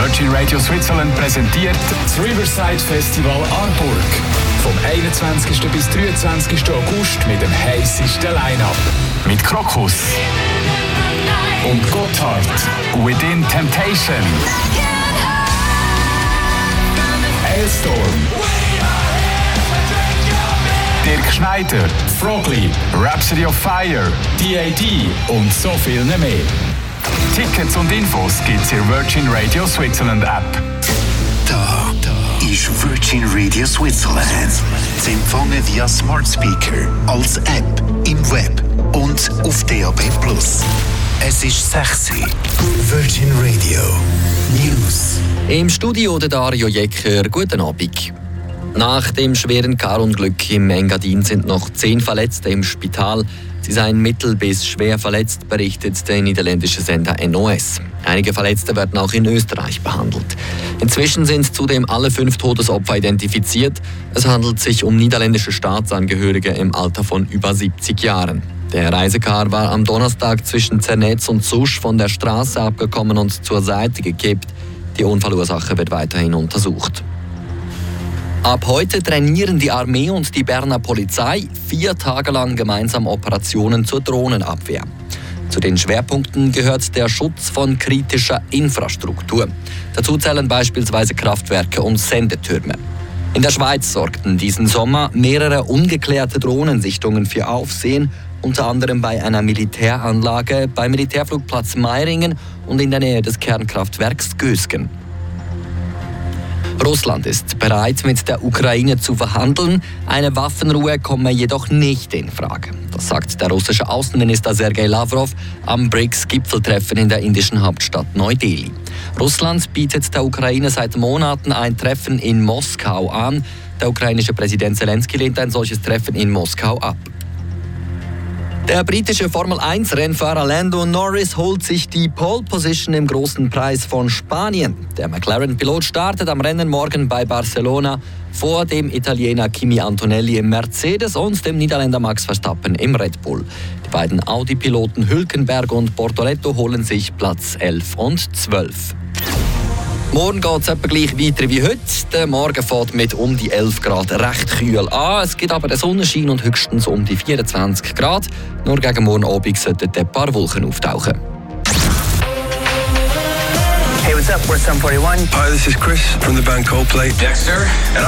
Virgin Radio Switzerland präsentiert das Riverside Festival Aarburg. Vom 21. bis 23. August mit dem heissesten Line-Up. Mit Krokus und Gotthard, Within Temptation, Hailstorm, Dirk Schneider, Frogly, Rhapsody of Fire, D.A.D. und so viel mehr. Tickets und Infos gibt's in Virgin Radio Switzerland App. Da ist Virgin Radio Switzerland. Zu empfangen via Smart Speaker, als App, im Web und auf DAB+. Es ist 6 Uhr. Virgin Radio News. Im Studio der Dario Jecker. Guten Abend. Nach dem schweren Karunglück im Engadin sind noch 10 Verletzte im Spital. Sie seien mittel- bis schwer verletzt, berichtet der niederländische Sender NOS. Einige Verletzte werden auch in Österreich behandelt. Inzwischen sind zudem alle 5 Todesopfer identifiziert. Es handelt sich um niederländische Staatsangehörige im Alter von über 70 Jahren. Der Reisekar war am Donnerstag zwischen Zernetz und Susch von der Straße abgekommen und zur Seite gekippt. Die Unfallursache wird weiterhin untersucht. Ab heute trainieren die Armee und die Berner Polizei 4 Tage lang gemeinsam Operationen zur Drohnenabwehr. Zu den Schwerpunkten gehört der Schutz von kritischer Infrastruktur. Dazu zählen beispielsweise Kraftwerke und Sendetürme. In der Schweiz sorgten diesen Sommer mehrere ungeklärte Drohnensichtungen für Aufsehen, unter anderem bei einer Militäranlage, beim Militärflugplatz Meiringen und in der Nähe des Kernkraftwerks Gösgen. Russland ist bereit, mit der Ukraine zu verhandeln. Eine Waffenruhe komme jedoch nicht in Frage. Das sagt der russische Außenminister Sergei Lavrov am BRICS-Gipfeltreffen in der indischen Hauptstadt Neu-Delhi. Russland bietet der Ukraine seit Monaten ein Treffen in Moskau an. Der ukrainische Präsident Zelensky lehnt ein solches Treffen in Moskau ab. Der britische Formel-1-Rennfahrer Lando Norris holt sich die Pole Position im großen Preis von Spanien. Der McLaren-Pilot startet am Rennen morgen bei Barcelona vor dem Italiener Kimi Antonelli im Mercedes und dem Niederländer Max Verstappen im Red Bull. Die beiden Audi-Piloten Hülkenberg und Bortoleto holen sich Platz 11 und 12. Morgen geht es etwa gleich weiter wie heute. Der Morgen fährt mit um die 11 Grad recht kühl an. Es gibt aber den Sonnenschein und höchstens um die 24 Grad. Nur gegen morgen Abend sollten ein paar Wolken auftauchen. Hey, what's up? We're Sum 41. Hi, this is Chris from the band Coldplay. Dexter.